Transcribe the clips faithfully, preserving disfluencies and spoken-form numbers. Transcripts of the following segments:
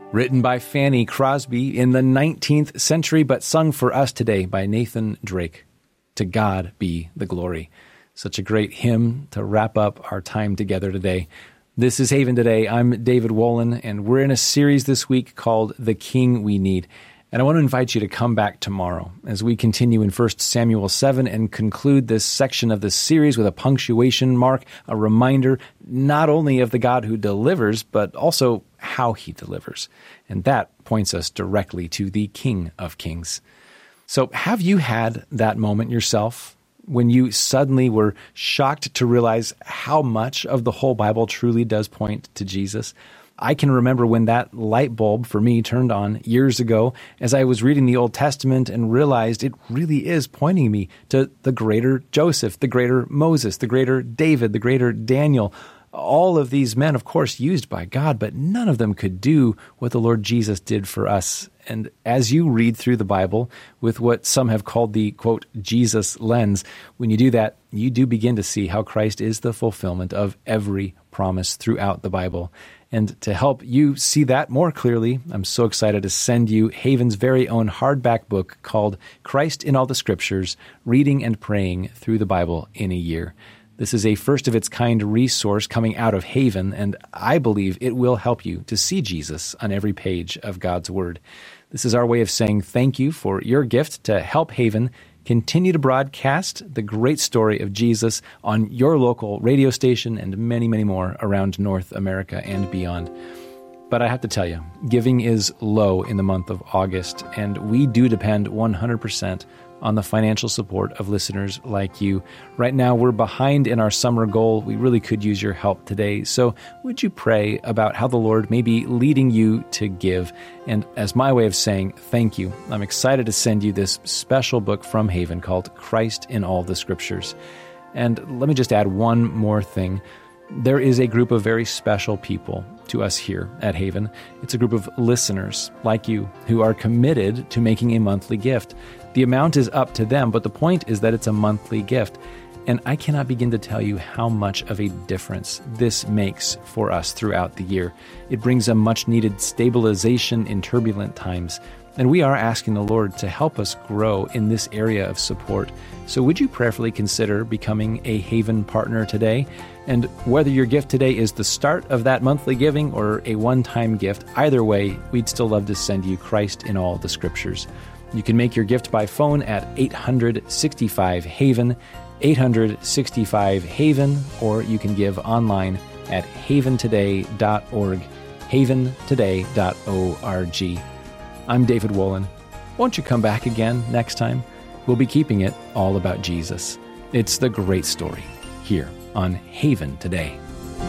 Written by Fanny Crosby in the nineteenth century, but sung for us today by Nathan Drake. To God be the glory. Such a great hymn to wrap up our time together today. This is Haven Today. I'm David Wolin, and we're in a series this week called The King We Need. And I want to invite you to come back tomorrow as we continue in First Samuel seven and conclude this section of the series with a punctuation mark, a reminder not only of the God who delivers, but also how he delivers. And that points us directly to the King of Kings. So have you had that moment yourself when you suddenly were shocked to realize how much of the whole Bible truly does point to Jesus? I can remember when that light bulb for me turned on years ago as I was reading the Old Testament and realized it really is pointing me to the greater Joseph, the greater Moses, the greater David, the greater Daniel. All of these men, of course, used by God, but none of them could do what the Lord Jesus did for us. And as you read through the Bible with what some have called the, quote, Jesus lens, when you do that, you do begin to see how Christ is the fulfillment of every promise throughout the Bible. And to help you see that more clearly, I'm so excited to send you Haven's very own hardback book called Christ in All the Scriptures, Reading and Praying Through the Bible in a Year. This is a first-of-its-kind resource coming out of Haven, and I believe it will help you to see Jesus on every page of God's Word. This is our way of saying thank you for your gift to help Haven continue to broadcast the great story of Jesus on your local radio station and many, many more around North America and beyond. But I have to tell you, giving is low in the month of August, and we do depend one hundred percent on the financial support of listeners like you. Right now, we're behind in our summer goal. We really could use your help today. So would you pray about how the Lord may be leading you to give? And as my way of saying thank you, I'm excited to send you this special book from Haven called Christ in All the Scriptures. And let me just add one more thing. There is a group of very special people to us here at Haven. It's a group of listeners like you who are committed to making a monthly gift. The amount is up to them, but the point is that it's a monthly gift. And I cannot begin to tell you how much of a difference this makes for us throughout the year. It brings a much-needed stabilization in turbulent times. And we are asking the Lord to help us grow in this area of support. So would you prayerfully consider becoming a Haven partner today? And whether your gift today is the start of that monthly giving or a one-time gift, either way, we'd still love to send you Christ in All the Scriptures. You can make your gift by phone at eight hundred sixty-five Haven, eight hundred sixty-five Haven, or you can give online at haven today dot org, haven today dot org. I'm David Wolin. Won't you come back again next time? We'll be keeping it all about Jesus. It's the great story here on Haven Today.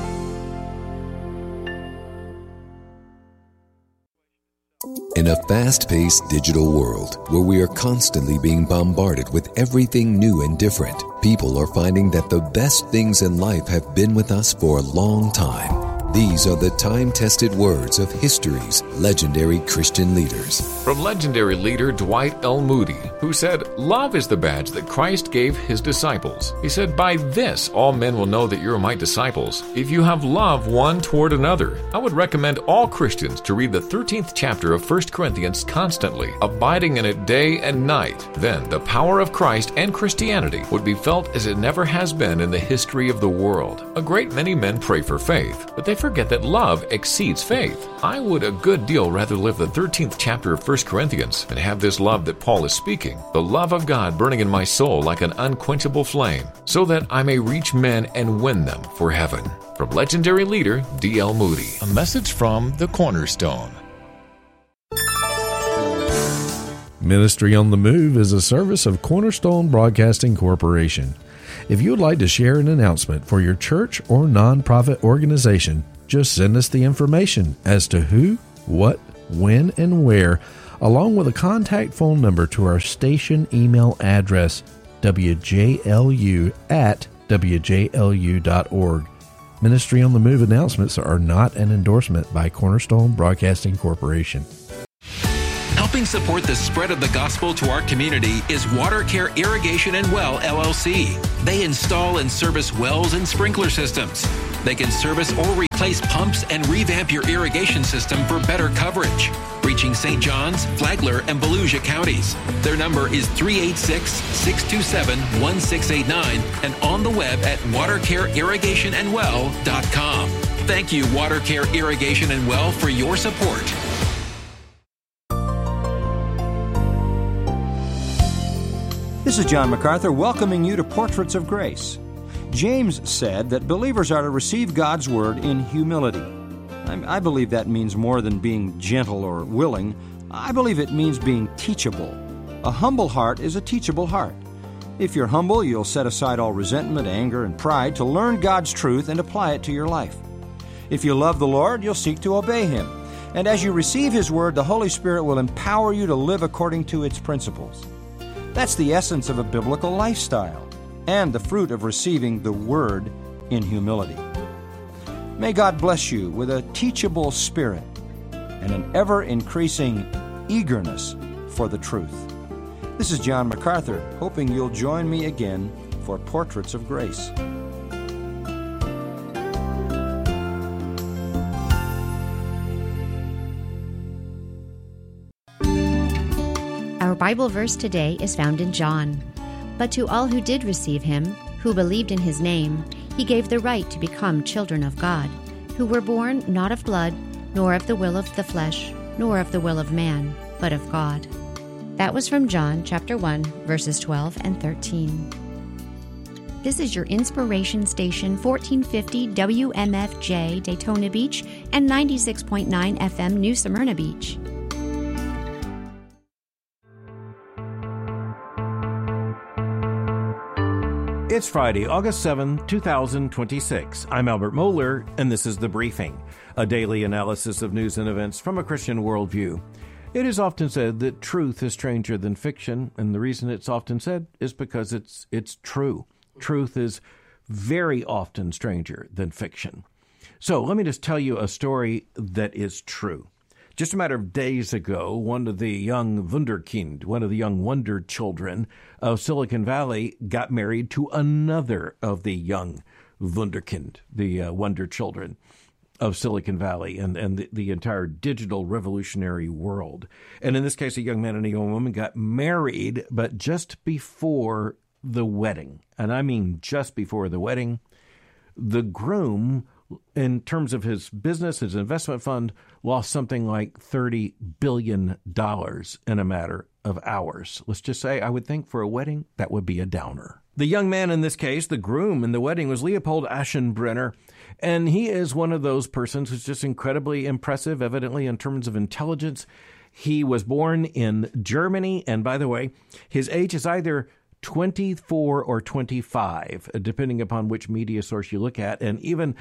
In a fast-paced digital world where we are constantly being bombarded with everything new and different, people are finding that the best things in life have been with us for a long time. These are the time-tested words of history's legendary Christian leaders. From legendary leader Dwight L. Moody, who said, "Love is the badge that Christ gave his disciples." He said, "By this all men will know that you are my disciples, if you have love one toward another." I would recommend all Christians to read the thirteenth chapter of First Corinthians constantly, abiding in it day and night. Then the power of Christ and Christianity would be felt as it never has been in the history of the world. A great many men pray for faith, but they forget that love exceeds faith. I would a good deal rather live the thirteenth chapter of First Corinthians and have this love that Paul is speaking, the love of God burning in my soul like an unquenchable flame, so that I may reach men and win them for heaven. From legendary leader D L. Moody. A message from the Cornerstone. Ministry on the Move is a service of Cornerstone Broadcasting Corporation. If you would like to share an announcement for your church or nonprofit organization, just send us the information as to who, what, when, and where, along with a contact phone number to our station email address, w j l u at w j l u dot org. Ministry on the Move announcements are not an endorsement by Cornerstone Broadcasting Corporation. Helping support the spread of the gospel to our community is WaterCare Irrigation and Well, L L C. They install and service wells and sprinkler systems. They can service or replace pumps, and revamp your irrigation system for better coverage. Reaching Saint Johns, Flagler, and Volusia counties. Their number is three eight six, six two seven, one six eight nine and on the web at water care irrigation and well dot com. Thank you, Water Care Irrigation and Well, for your support. This is John MacArthur welcoming you to Portraits of Grace. James said that believers are to receive God's Word in humility. I, I believe that means more than being gentle or willing. I believe it means being teachable. A humble heart is a teachable heart. If you're humble, you'll set aside all resentment, anger, and pride to learn God's truth and apply it to your life. If you love the Lord, you'll seek to obey Him. And as you receive His Word, the Holy Spirit will empower you to live according to its principles. That's the essence of a biblical lifestyle and the fruit of receiving the Word in humility. May God bless you with a teachable spirit and an ever-increasing eagerness for the truth. This is John MacArthur, hoping you'll join me again for Portraits of Grace. Our Bible verse today is found in John. But to all who did receive him, who believed in his name, he gave the right to become children of God, who were born not of blood, nor of the will of the flesh, nor of the will of man, but of God. That was from John chapter one, verses twelve and thirteen. This is your inspiration station, fourteen fifty W M F J Daytona Beach and ninety-six point nine F M New Smyrna Beach. It's Friday, August seventh, twenty twenty-six. I'm Albert Mohler, and this is The Briefing, a daily analysis of news and events from a Christian worldview. It is often said that truth is stranger than fiction, and the reason it's often said is because it's it's true. Truth is very often stranger than fiction. So let me just tell you a story that is true. Just a matter of days ago, one of the young Wunderkind, one of the young wonder children of Silicon Valley, got married to another of the young Wunderkind, the uh, wonder children of Silicon Valley and, and the, the entire digital revolutionary world. And in this case, a young man and a young woman got married, but just before the wedding. And I mean just before the wedding, the groom, in terms of his business, his investment fund, lost something like thirty billion dollars in a matter of hours. Let's just say, I would think for a wedding, that would be a downer. The young man in this case, the groom in the wedding, was Leopold Aschenbrenner, and he is one of those persons who's just incredibly impressive, evidently, in terms of intelligence. He was born in Germany, and by the way, his age is either twenty-four or twenty-five, depending upon which media source you look at, and even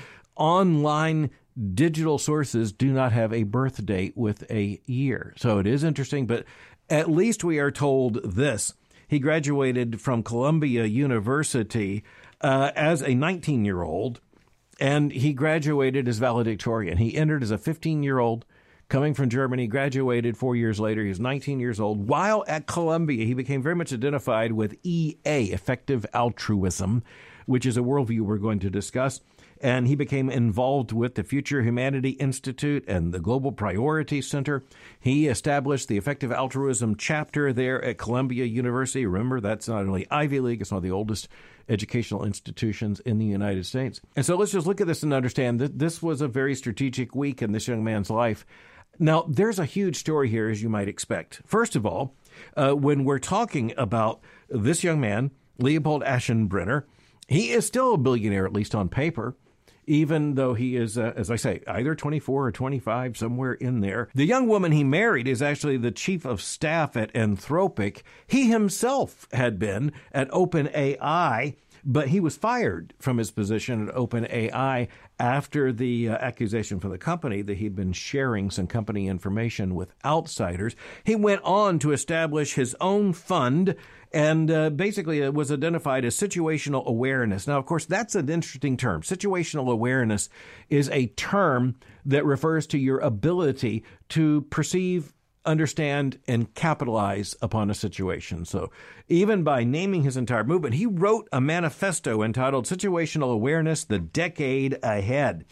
online digital sources do not have a birth date with a year. So it is interesting, but at least we are told this. He graduated from Columbia University uh, as a nineteen-year-old, and he graduated as valedictorian. He entered as a fifteen-year-old, coming from Germany, graduated four years later. He was nineteen years old. While at Columbia, he became very much identified with E A, effective altruism, which is a worldview we're going to discuss. And he became involved with the Future Humanity Institute and the Global Priority Center. He established the Effective Altruism chapter there at Columbia University. Remember, that's not only Ivy League, it's one of the oldest educational institutions in the United States. And so let's just look at this and understand that this was a very strategic week in this young man's life. Now, there's a huge story here, as you might expect. First of all, uh, when we're talking about this young man, Leopold Aschenbrenner, he is still a billionaire, at least on paper, even though he is, uh, as I say, either twenty-four or twenty-five, somewhere in there. The young woman he married is actually the chief of staff at Anthropic. He himself had been at OpenAI, but he was fired from his position at OpenAI after the uh, accusation from the company that he'd been sharing some company information with outsiders. He went on to establish his own fund, and uh, basically it was identified as situational awareness. Now, of course, that's an interesting term. Situational awareness is a term that refers to your ability to perceive, understand, and capitalize upon a situation. So even by naming his entire movement, he wrote a manifesto entitled Situational Awareness, the Decade Ahead.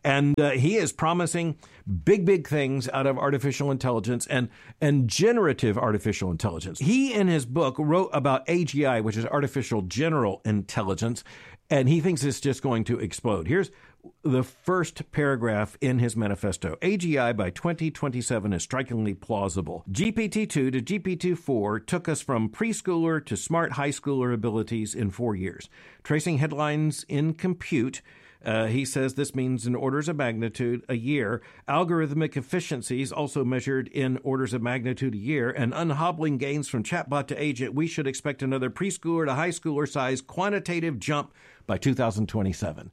And uh, he is promising big, big things out of artificial intelligence and, and generative artificial intelligence. He, in his book, wrote about A G I, which is artificial general intelligence, and he thinks it's just going to explode. Here's the first paragraph in his manifesto. A G I by twenty twenty-seven is strikingly plausible. G P T two to G P T four took us from preschooler to smart high schooler abilities in four years. Tracing headlines in compute, Uh, he says this means in orders of magnitude a year. Algorithmic efficiencies also measured in orders of magnitude a year, and unhobbling gains from chatbot to agent. We should expect another preschooler to high schooler size quantitative jump by two thousand twenty-seven.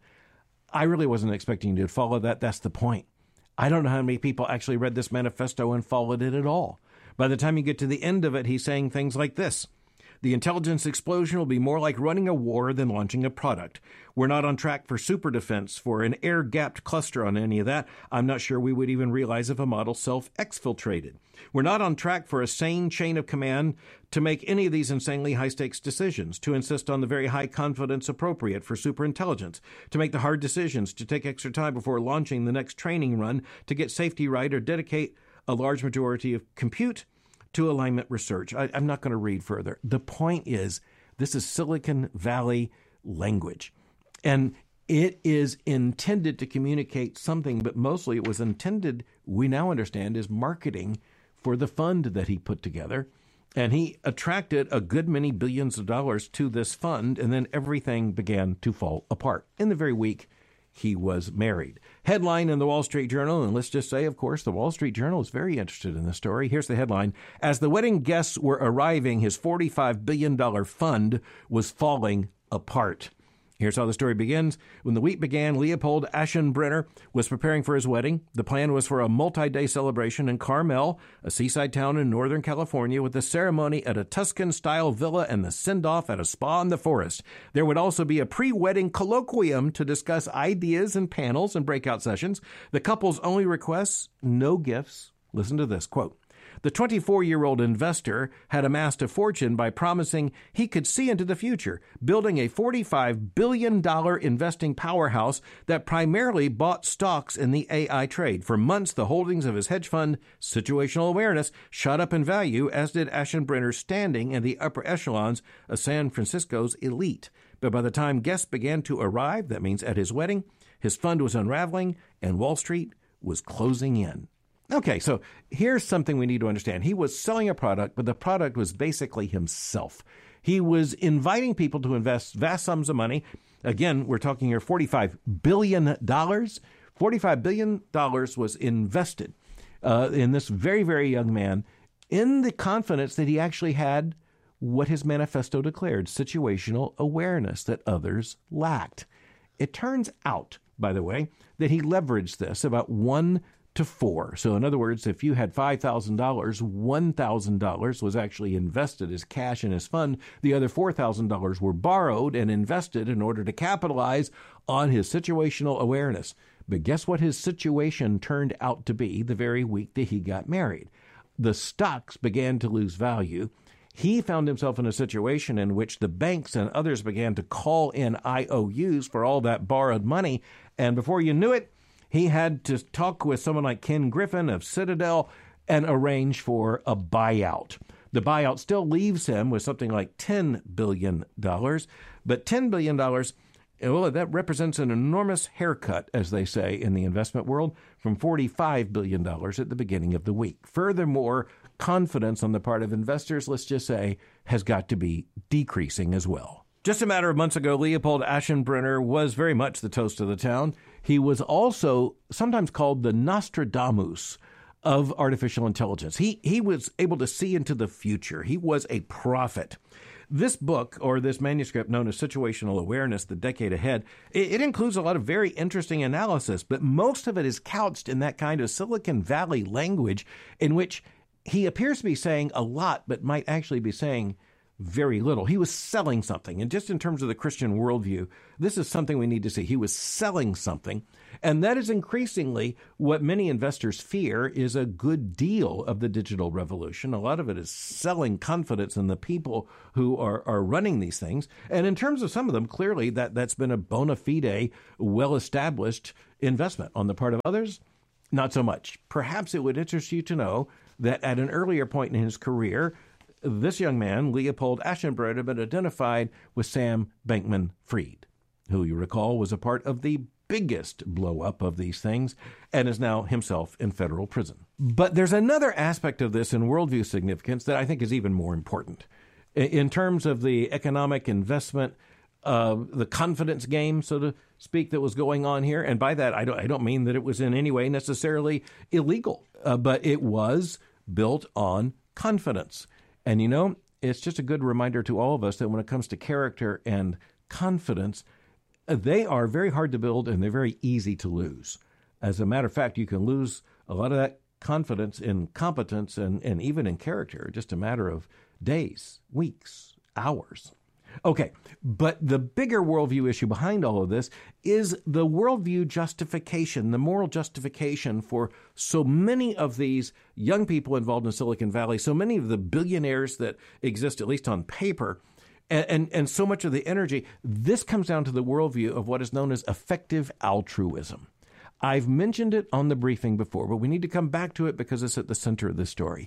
I really wasn't expecting you to follow that. That's the point. I don't know how many people actually read this manifesto and followed it at all. By the time you get to the end of it, he's saying things like this. The intelligence explosion will be more like running a war than launching a product. We're not on track for super defense, for an air-gapped cluster on any of that. I'm not sure we would even realize if a model self-exfiltrated. We're not on track for a sane chain of command to make any of these insanely high-stakes decisions, to insist on the very high confidence appropriate for superintelligence, to make the hard decisions, to take extra time before launching the next training run, to get safety right, or dedicate a large majority of compute to alignment research. I, I'm not going to read further. The point is, this is Silicon Valley language, and it is intended to communicate something, but mostly it was intended, we now understand, is marketing for the fund that he put together. And he attracted a good many billions of dollars to this fund, and then everything began to fall apart. In the very week he was married. Headline in the Wall Street Journal, and let's just say, of course, the Wall Street Journal is very interested in the story. Here's the headline. As the wedding guests were arriving, his forty-five billion dollars fund was falling apart. Here's how the story begins. When the week began, Leopold Aschenbrenner was preparing for his wedding. The plan was for a multi-day celebration in Carmel, a seaside town in Northern California, with the ceremony at a Tuscan-style villa and the send-off at a spa in the forest. There would also be a pre-wedding colloquium to discuss ideas and panels and breakout sessions. The couple's only requests, no gifts. Listen to this, quote, the twenty-four-year-old investor had amassed a fortune by promising he could see into the future, building a forty-five billion dollars investing powerhouse that primarily bought stocks in the A I trade. For months, the holdings of his hedge fund, Situational Awareness, shot up in value, as did Aschenbrenner's standing in the upper echelons of San Francisco's elite. But by the time guests began to arrive, that means at his wedding, his fund was unraveling and Wall Street was closing in. Okay, so here's something we need to understand. He was selling a product, but the product was basically himself. He was inviting people to invest vast sums of money. Again, we're talking here forty-five billion dollars. forty-five billion dollars was invested uh, in this very, very young man in the confidence that he actually had what his manifesto declared, situational awareness that others lacked. It turns out, by the way, that he leveraged this about one to four. So in other words, if you had five thousand dollars, one thousand dollars was actually invested as cash in his fund. The other four thousand dollars were borrowed and invested in order to capitalize on his situational awareness. But guess what his situation turned out to be the very week that he got married? The stocks began to lose value. He found himself in a situation in which the banks and others began to call in I O Us for all that borrowed money. And before you knew it, he had to talk with someone like Ken Griffin of Citadel and arrange for a buyout. The buyout still leaves him with something like ten billion dollars, but ten billion dollars, well, that represents an enormous haircut, as they say in the investment world, from forty-five billion dollars at the beginning of the week. Furthermore, confidence on the part of investors, let's just say, has got to be decreasing as well. Just a matter of months ago, Leopold Aschenbrenner was very much the toast of the town. He was also sometimes called the Nostradamus of artificial intelligence. He he was able to see into the future. He was a prophet. This book, or this manuscript known as Situational Awareness, The Decade Ahead, it, it includes a lot of very interesting analysis, but most of it is couched in that kind of Silicon Valley language in which he appears to be saying a lot, but might actually be saying very little. He was selling something. And just in terms of the Christian worldview, this is something we need to see. He was selling something. And that is increasingly what many investors fear is a good deal of the digital revolution. A lot of it is selling confidence in the people who are, are running these things. And in terms of some of them, clearly that, that's been a bona fide, well-established investment. On the part of others, not so much. Perhaps it would interest you to know that at an earlier point in his career, this young man, Leopold Aschenbrod, had been identified with Sam Bankman-Fried, who you recall was a part of the biggest blow-up of these things and is now himself in federal prison. But there's another aspect of this in worldview significance that I think is even more important. In terms of the economic investment, uh, the confidence game, so to speak, that was going on here, and by that I don't, I don't mean that it was in any way necessarily illegal, uh, but it was built on confidence. And, you know, it's just a good reminder to all of us that when it comes to character and confidence, they are very hard to build and they're very easy to lose. As a matter of fact, you can lose a lot of that confidence in competence and, and even in character, just a matter of days, weeks, hours. Okay, but the bigger worldview issue behind all of this is the worldview justification, the moral justification for so many of these young people involved in Silicon Valley, so many of the billionaires that exist, at least on paper, and, and, and so much of the energy. This comes down to the worldview of what is known as effective altruism. I've mentioned it on the briefing before, but we need to come back to it because it's at the center of the story.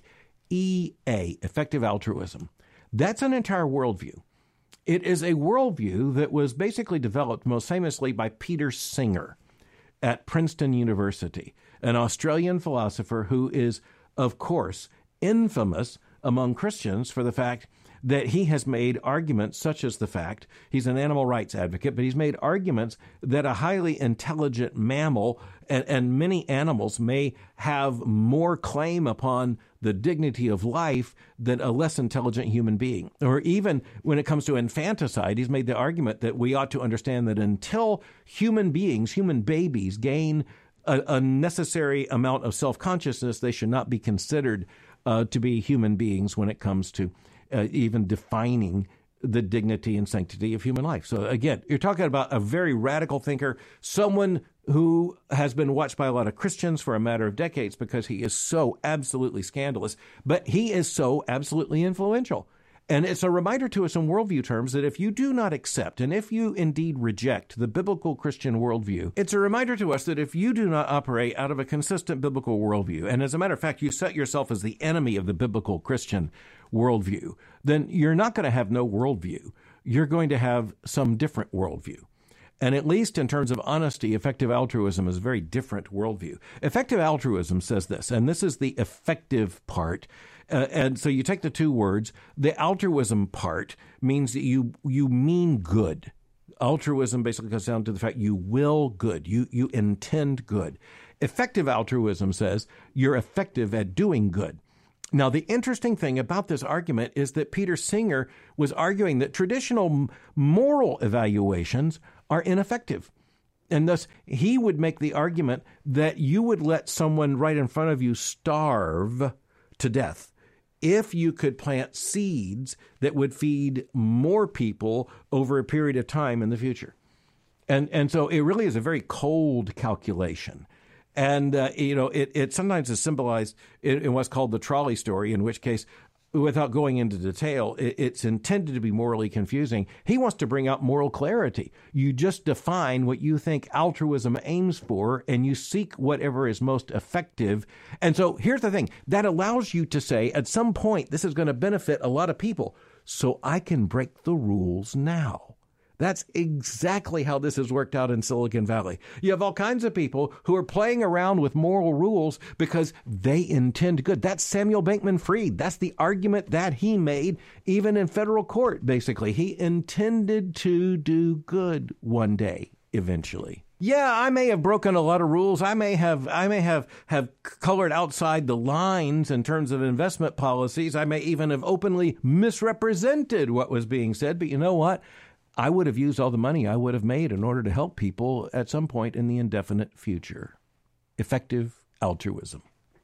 E A, effective altruism. That's an entire worldview. It is a worldview that was basically developed most famously by Peter Singer at Princeton University, an Australian philosopher who is, of course, infamous among Christians for the fact that he has made arguments such as the fact, he's an animal rights advocate, but he's made arguments that a highly intelligent mammal and, and many animals may have more claim upon the dignity of life than a less intelligent human being. Or even when it comes to infanticide, he's made the argument that we ought to understand that until human beings, human babies, gain a, a necessary amount of self-consciousness, they should not be considered uh, to be human beings when it comes to Uh, even defining the dignity and sanctity of human life. So again, you're talking about a very radical thinker, someone who has been watched by a lot of Christians for a matter of decades because he is so absolutely scandalous, but he is so absolutely influential. And it's a reminder to us in worldview terms that if you do not accept, and if you indeed reject the biblical Christian worldview, it's a reminder to us that if you do not operate out of a consistent biblical worldview, and as a matter of fact, you set yourself as the enemy of the biblical Christian worldview, then you're not going to have no worldview. You're going to have some different worldview. And at least in terms of honesty, effective altruism is a very different worldview. Effective altruism says this, and this is the effective part. Uh, and so you take the two words. The altruism part means that you you mean good. Altruism basically comes down to the fact you will good. You you intend good. Effective altruism says you're effective at doing good. Now, the interesting thing about this argument is that Peter Singer was arguing that traditional moral evaluations are ineffective. And thus, he would make the argument that you would let someone right in front of you starve to death if you could plant seeds that would feed more people over a period of time in the future. And and so it really is a very cold calculation. And, uh, you know, it, it sometimes is symbolized in, in what's called the trolley story, in which case, without going into detail, it, it's intended to be morally confusing. He wants to bring out moral clarity. You just define what you think altruism aims for, and you seek whatever is most effective. And so here's the thing. That allows you to say, at some point, this is going to benefit a lot of people, so I can break the rules now. That's exactly how this has worked out in Silicon Valley. You have all kinds of people who are playing around with moral rules because they intend good. That's Samuel Bankman-Fried. That's the argument that he made even in federal court, basically. He intended to do good one day, eventually. Yeah, I may have broken a lot of rules. I may have I may have, have colored outside the lines in terms of investment policies. I may even have openly misrepresented what was being said. But you know what? I would have used all the money I would have made in order to help people at some point in the indefinite future. Effective altruism.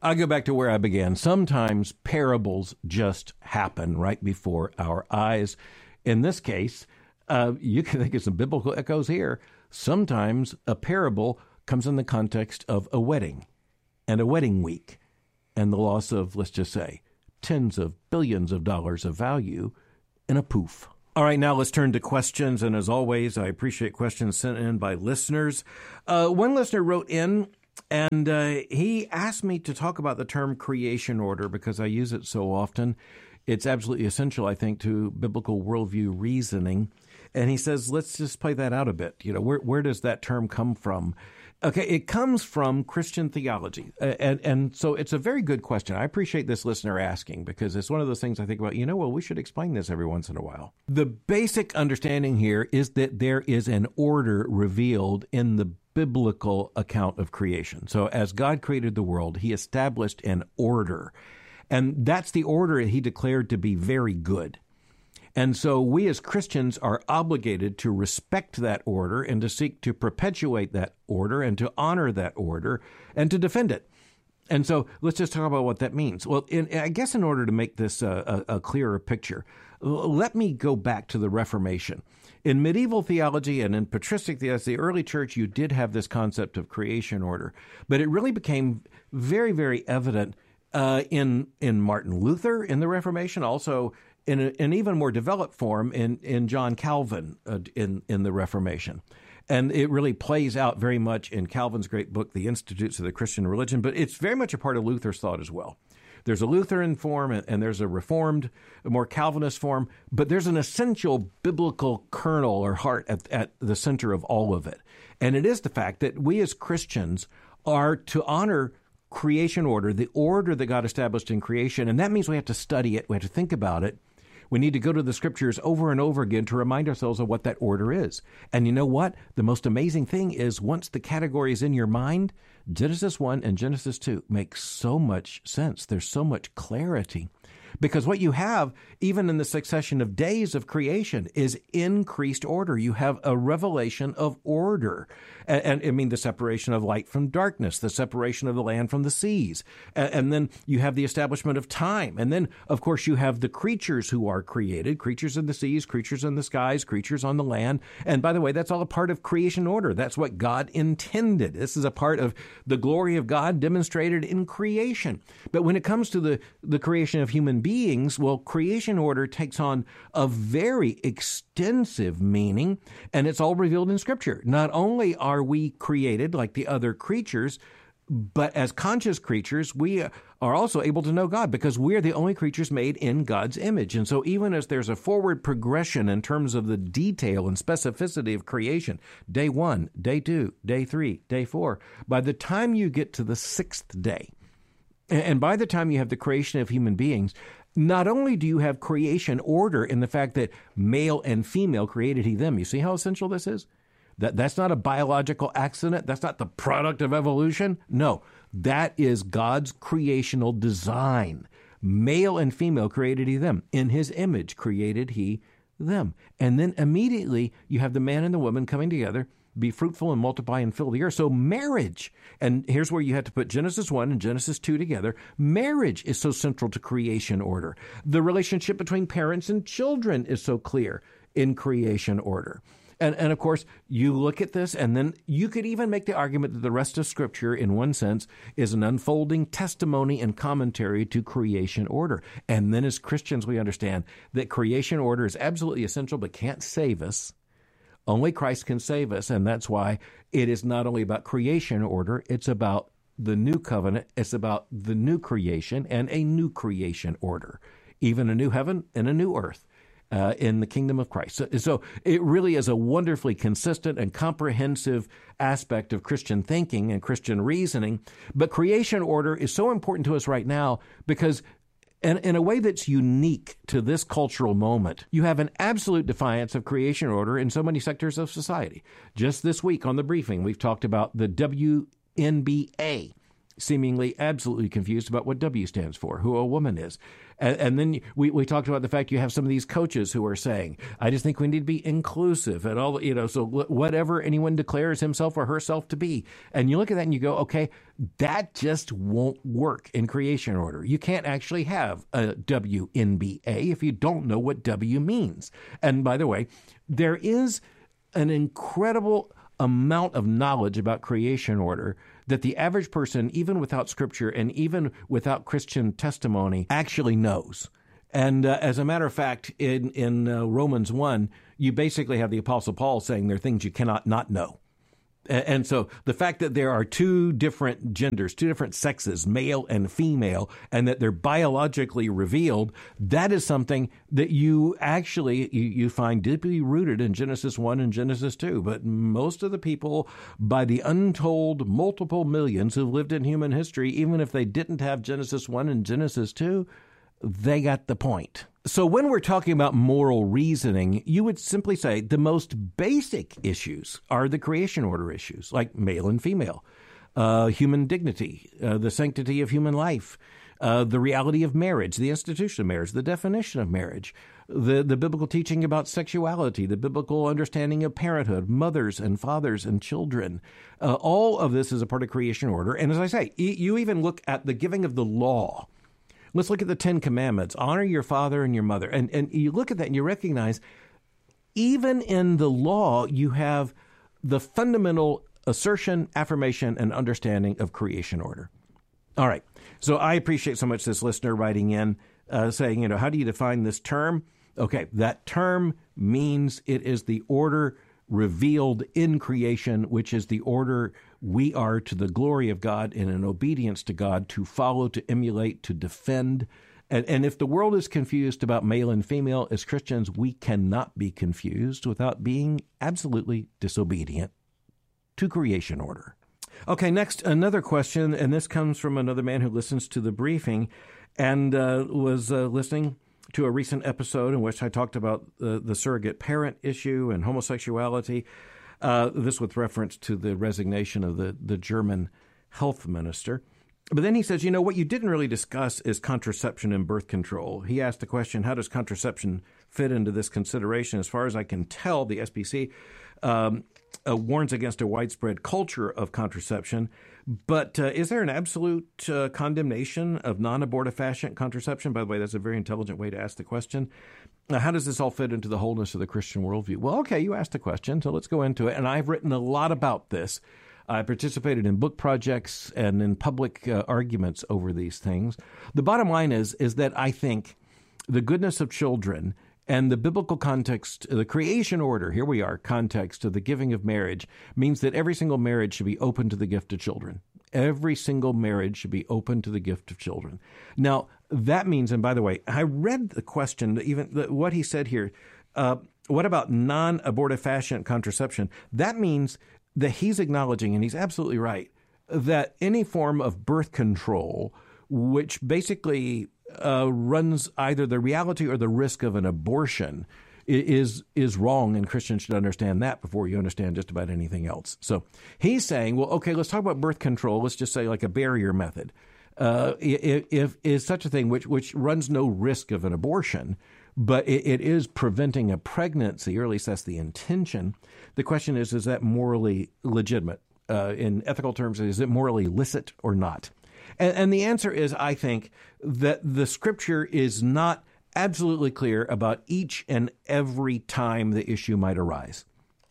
I go back to where I began. Sometimes parables just happen right before our eyes. In this case, uh, you can think of some biblical echoes here. Sometimes a parable comes in the context of a wedding and a wedding week and the loss of, let's just say, tens of billions of dollars of value in a poof. All right, now let's turn to questions. And as always, I appreciate questions sent in by listeners. Uh, one listener wrote in, and uh, he asked me to talk about the term creation order because I use it so often. It's absolutely essential, I think, to biblical worldview reasoning. And he says, let's just play that out a bit. You know, where where does that term come from? Okay, it comes from Christian theology. Uh, and, and so it's a very good question. I appreciate this listener asking because it's one of those things I think about, you know, well, we should explain this every once in a while. The basic understanding here is that there is an order revealed in the biblical account of creation. So as God created the world, he established an order. And that's the order he declared to be very good. And so we as Christians are obligated to respect that order and to seek to perpetuate that order and to honor that order and to defend it. And so let's just talk about what that means. Well, in, I guess in order to make this a, a, a clearer picture, let me go back to the Reformation. In medieval theology and in patristic theology, the early church, you did have this concept of creation order, but it really became very, very evident uh, in in Martin Luther in the Reformation, also in a, an even more developed form in, in John Calvin uh, in, in the Reformation. And it really plays out very much in Calvin's great book, The Institutes of the Christian Religion, but it's very much a part of Luther's thought as well. There's a Lutheran form and, and there's a Reformed, a more Calvinist form, but there's an essential biblical kernel or heart at, at the center of all of it. And it is the fact that we as Christians are to honor creation order, the order that God established in creation. And that means we have to study it. We have to think about it. We need to go to the scriptures over and over again to remind ourselves of what that order is. And you know what? The most amazing thing is once the category is in your mind, Genesis one and Genesis two make so much sense. There's so much clarity. Because what you have, even in the succession of days of creation, is increased order. You have a revelation of order. And, and I mean, the separation of light from darkness, the separation of the land from the seas. And, and then you have the establishment of time. And then, of course, you have the creatures who are created, creatures in the seas, creatures in the skies, creatures on the land. And by the way, that's all a part of creation order. That's what God intended. This is a part of the glory of God demonstrated in creation. But when it comes to the, the creation of human beings, well, creation order takes on a very extensive meaning, and it's all revealed in Scripture. Not only are we created like the other creatures, but as conscious creatures, we are also able to know God because we are the only creatures made in God's image. And so even as there's a forward progression in terms of the detail and specificity of creation, day one, day two, day three, day four, by the time you get to the sixth day, and by the time you have the creation of human beings, not only do you have creation order in the fact that male and female created he them. You see how essential this is? That that's not a biological accident. That's not the product of evolution. No, that is God's creational design. Male and female created he them. In his image created he them. And then immediately you have the man and the woman coming together, be fruitful and multiply and fill the earth. So marriage, and here's where you have to put Genesis one and Genesis two together. Marriage is so central to creation order. The relationship between parents and children is so clear in creation order. And, and of course, you look at this, and then you could even make the argument that the rest of Scripture, in one sense, is an unfolding testimony and commentary to creation order. And then as Christians, we understand that creation order is absolutely essential but can't save us. Only Christ can save us, and that's why it is not only about creation order, it's about the new covenant, it's about the new creation and a new creation order, even a new heaven and a new earth uh, in the kingdom of Christ. So, so it really is a wonderfully consistent and comprehensive aspect of Christian thinking and Christian reasoning, but creation order is so important to us right now because And in a way that's unique to this cultural moment, you have an absolute defiance of creation order in so many sectors of society. Just this week on the briefing, we've talked about the W N B A seemingly absolutely confused about what W stands for, who a woman is. And, and then we, we talked about the fact you have some of these coaches who are saying, I just think we need to be inclusive and all, you know, so whatever anyone declares himself or herself to be. And you look at that and you go, okay, that just won't work in creation order. You can't actually have a W N B A if you don't know what W means. And by the way, there is an incredible amount of knowledge about creation order that the average person, even without scripture and even without Christian testimony, actually knows. And uh, as a matter of fact, in, in uh, Romans one, you basically have the Apostle Paul saying there are things you cannot not know. And so the fact that there are two different genders, two different sexes, male and female, and that they're biologically revealed, that is something that you actually, you, you find deeply rooted in Genesis one and Genesis two. But most of the people, by the untold multiple millions who've lived in human history, even if they didn't have Genesis one and Genesis two, they got the point. So when we're talking about moral reasoning, you would simply say the most basic issues are the creation order issues, like male and female, uh, human dignity, uh, the sanctity of human life, uh, the reality of marriage, the institution of marriage, the definition of marriage, the, the biblical teaching about sexuality, the biblical understanding of parenthood, mothers and fathers and children. Uh, all of this is a part of creation order. And as I say, you even look at the giving of the law. Let's look at the Ten Commandments. Honor your father and your mother. And and you look at that and you recognize even in the law, you have the fundamental assertion, affirmation, and understanding of creation order. All right. So I appreciate so much this listener writing in uh, saying, you know, how do you define this term? Okay. That term means it is the order revealed in creation, which is the order we are to the glory of God and in obedience to God to follow, to emulate, to defend. And, and if the world is confused about male and female, as Christians, we cannot be confused without being absolutely disobedient to creation order. Okay, next, another question, and this comes from another man who listens to the briefing and uh, was uh, listening to a recent episode in which I talked about uh, the surrogate parent issue and homosexuality, uh, this with reference to the resignation of the, the German health minister. But then he says, you know, what you didn't really discuss is contraception and birth control. He asked the question, how does contraception fit into this consideration? As far as I can tell, the S B C um, uh, warns against a widespread culture of contraception. But uh, is there an absolute uh, condemnation of non-abortifacient contraception? By the way, that's a very intelligent way to ask the question. Now, how does this all fit into the wholeness of the Christian worldview? Well, okay, you asked the question, so let's go into it. And I've written a lot about this. I participated in book projects and in public uh, arguments over these things. The bottom line is, is that I think the goodness of children and the biblical context, the creation order, here we are, context of the giving of marriage, means that every single marriage should be open to the gift of children. Every single marriage should be open to the gift of children. Now, that means, and by the way, I read the question, even the, what he said here, uh, what about non-abortifacient contraception? That means that he's acknowledging, and he's absolutely right, that any form of birth control, which basically uh, runs either the reality or the risk of an abortion, is is wrong, and Christians should understand that before you understand just about anything else. So he's saying, well, okay, let's talk about birth control. Let's just say like a barrier method. Uh, if, if is such a thing which which runs no risk of an abortion, but it, it is preventing a pregnancy, or at least that's the intention. The question is, is that morally legitimate? Uh, in ethical terms, is it morally licit or not? And, and the answer is, I think, that the Scripture is not absolutely clear about each and every time the issue might arise.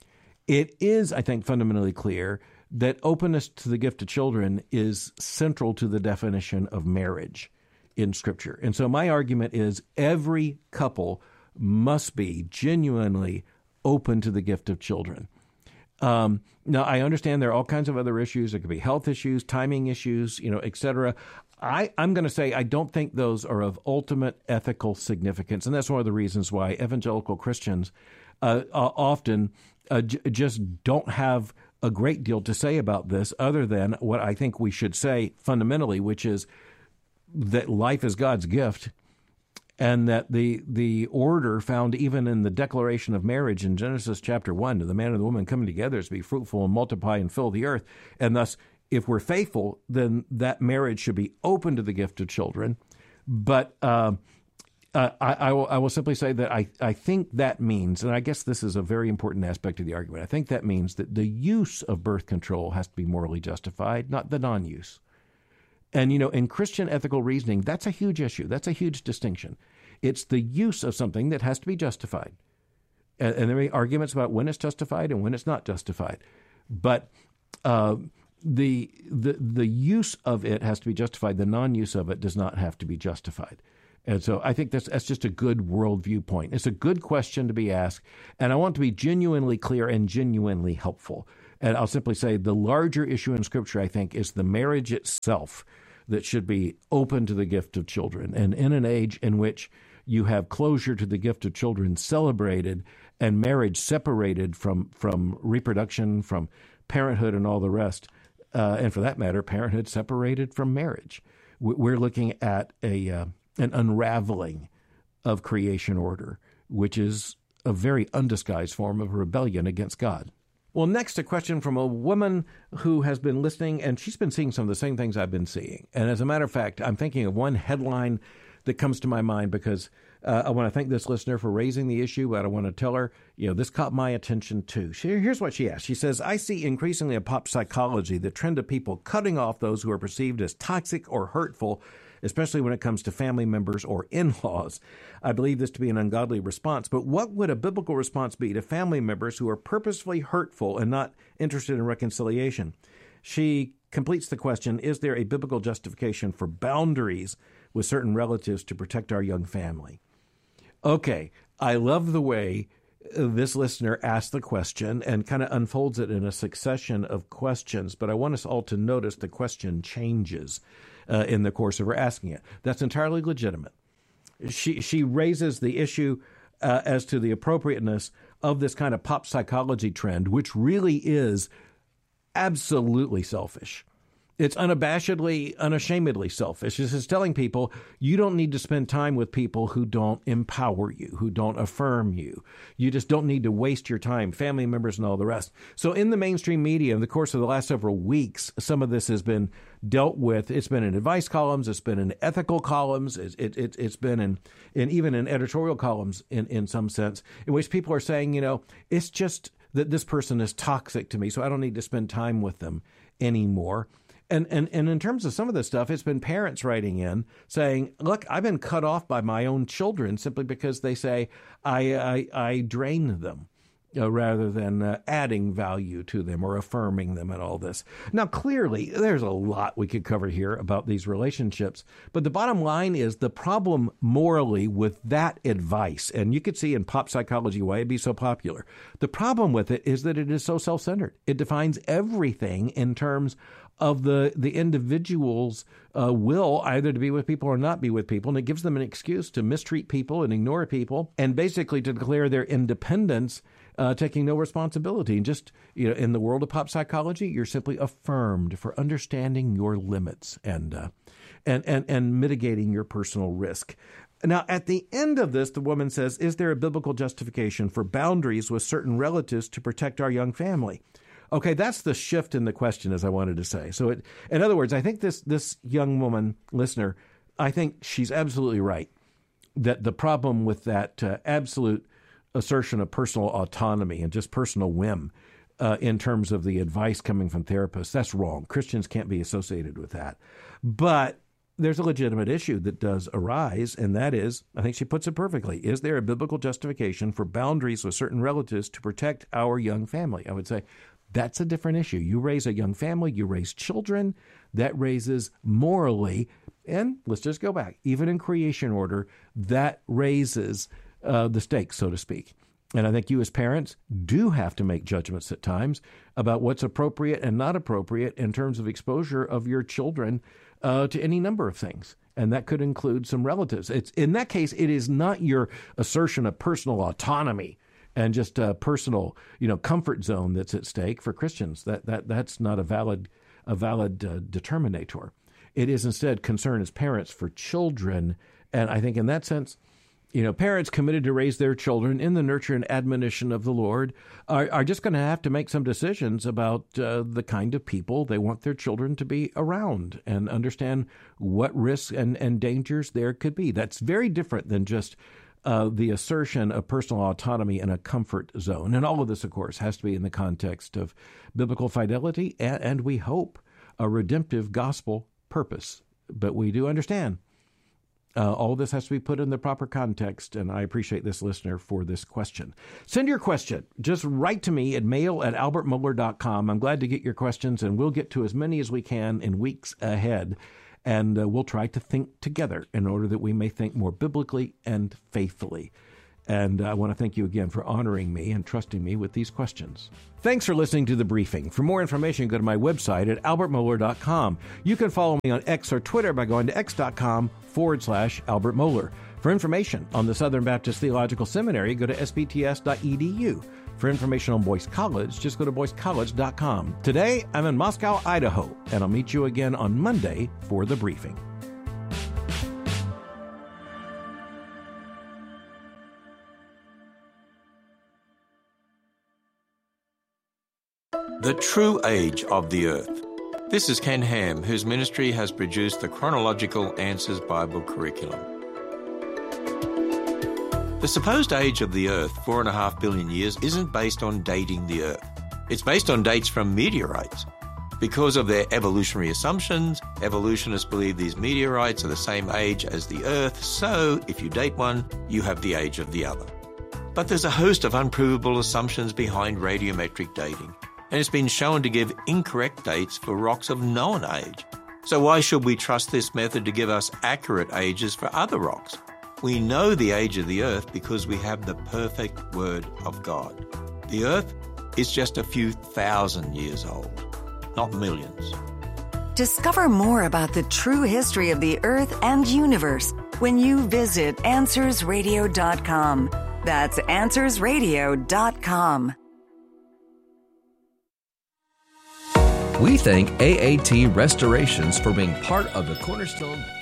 It is, I think, fundamentally clear that openness to the gift of children is central to the definition of marriage in Scripture. And so my argument is every couple must be genuinely open to the gift of children. Um, now, I understand there are all kinds of other issues. There could be health issues, timing issues, you know, et cetera. I, I'm going to say I don't think those are of ultimate ethical significance. And that's one of the reasons why evangelical Christians uh, uh, often uh, j- just don't have a great deal to say about this other than what I think we should say fundamentally, which is that life is God's gift, and that the the order found even in the declaration of marriage in Genesis chapter one, to the man and the woman coming together is to be fruitful and multiply and fill the earth, and thus if we're faithful, then that marriage should be open to the gift of children. But uh, uh, I, I, will, I will simply say that I, I think that means, and I guess this is a very important aspect of the argument, I think that means that the use of birth control has to be morally justified, not the non-use. And, you know, in Christian ethical reasoning, that's a huge issue. That's a huge distinction. It's the use of something that has to be justified. And, and there are arguments about when it's justified and when it's not justified. But uh, the, the the use of it has to be justified. The non-use of it does not have to be justified. And so I think that's, that's just a good worldview point. It's a good question to be asked. And I want to be genuinely clear and genuinely helpful. And I'll simply say the larger issue in Scripture, I think, is the marriage itself that should be open to the gift of children. And in an age in which you have closure to the gift of children celebrated and marriage separated from, from reproduction, from parenthood and all the rest, uh, and for that matter, parenthood separated from marriage, we're looking at a uh, an unraveling of creation order, which is a very undisguised form of rebellion against God. Well, next, a question from a woman who has been listening, and she's been seeing some of the same things I've been seeing. And as a matter of fact, I'm thinking of one headline that comes to my mind because uh, I want to thank this listener for raising the issue, but I want to tell her, you know, this caught my attention too. She, here's what she asked. She says, I see increasingly in pop psychology the trend of people cutting off those who are perceived as toxic or hurtful, especially when it comes to family members or in-laws. I believe this to be an ungodly response, but what would a biblical response be to family members who are purposefully hurtful and not interested in reconciliation? She completes the question, is there a biblical justification for boundaries with certain relatives to protect our young family? Okay, I love the way this listener asked the question and kind of unfolds it in a succession of questions, but I want us all to notice the question changes uh, in the course of her asking it. That's entirely legitimate. She she raises the issue uh, as to the appropriateness of this kind of pop psychology trend, which really is absolutely selfish. It's unabashedly, unashamedly selfish. This is telling people you don't need to spend time with people who don't empower you, who don't affirm you. You just don't need to waste your time, family members and all the rest. So in the mainstream media, in the course of the last several weeks, some of this has been dealt with. It's been in advice columns. It's been in ethical columns. It, it, it, it's been in, in even in editorial columns in, in some sense, in which people are saying, you know, it's just that this person is toxic to me, so I don't need to spend time with them anymore. And, and and in terms of some of this stuff, it's been parents writing in saying, look, I've been cut off by my own children simply because they say I I, I drain them uh, rather than uh, adding value to them or affirming them and all this. Now, clearly, there's a lot we could cover here about these relationships. But the bottom line is the problem morally with that advice, and you could see in pop psychology why it'd be so popular. The problem with it is that it is so self-centered. It defines everything in terms of the, the individual's uh, will either to be with people or not be with people. And it gives them an excuse to mistreat people and ignore people and basically to declare their independence, uh, taking no responsibility. And just, you know, in the world of pop psychology, you're simply affirmed for understanding your limits and, uh, and, and, and mitigating your personal risk. Now, at the end of this, the woman says, is there a biblical justification for boundaries with certain relatives to protect our young family? Okay, that's the shift in the question, as I wanted to say. So, it, in other words, I think this this young woman listener, I think she's absolutely right that the problem with that uh, absolute assertion of personal autonomy and just personal whim uh, in terms of the advice coming from therapists, that's wrong. Christians can't be associated with that. But there's a legitimate issue that does arise, and that is, I think she puts it perfectly, is there a biblical justification for boundaries with certain relatives to protect our young family? I would say, that's a different issue. You raise a young family, you raise children, that raises morally, and let's just go back, even in creation order, that raises uh, the stakes, so to speak. And I think you as parents do have to make judgments at times about what's appropriate and not appropriate in terms of exposure of your children uh, to any number of things. And that could include some relatives. It's, in that case, it is not your assertion of personal autonomy and just a personal, you know, comfort zone that's at stake for Christians. That that that's not a valid a valid uh, determinator. It is instead concern as parents for children, and I think in that sense, You know, parents committed to raise their children in the nurture and admonition of the Lord are, are just going to have to make some decisions about uh, the kind of people they want their children to be around and understand what risks and, and dangers there could be. That's very different than just uh, the assertion of personal autonomy in a comfort zone. And all of this, of course, has to be in the context of biblical fidelity and, and we hope, a redemptive gospel purpose. But we do understand Uh, all of this has to be put in the proper context, and I appreciate this listener for this question. Send your question. Just write to me at mail at albert mohler dot com. I'm glad to get your questions, and we'll get to as many as we can in weeks ahead. And uh, we'll try to think together in order that we may think more biblically and faithfully. And I want to thank you again for honoring me and trusting me with these questions. Thanks for listening to The Briefing. For more information, go to my website at albert mohler dot com. You can follow me on X or Twitter by going to x.com forward slash Albert Mohler. For information on the Southern Baptist Theological Seminary, go to s b t s dot e d u. For information on Boyce College, just go to boyce college dot com. Today, I'm in Moscow, Idaho, and I'll meet you again on Monday for The Briefing. The True Age of the Earth. This is Ken Ham, whose ministry has produced the Chronological Answers Bible curriculum. The supposed age of the Earth, four and a half billion years, isn't based on dating the Earth. It's based on dates from meteorites. Because of their evolutionary assumptions, evolutionists believe these meteorites are the same age as the Earth, so if you date one, you have the age of the other. But there's a host of unprovable assumptions behind radiometric dating, and it's been shown to give incorrect dates for rocks of known age. So why should we trust this method to give us accurate ages for other rocks? We know the age of the Earth because we have the perfect Word of God. The Earth is just a few thousand years old, not millions. Discover more about the true history of the Earth and universe when you visit answers radio dot com. That's answers radio dot com. We thank A A T Restorations for being part of the Cornerstone